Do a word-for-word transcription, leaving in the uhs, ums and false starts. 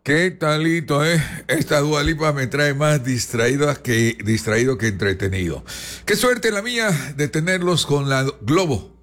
¿Qué talito, eh? Esta Dua Lipa me trae más distraído que, distraído que entretenido. Qué suerte la mía de tenerlos con la Globo.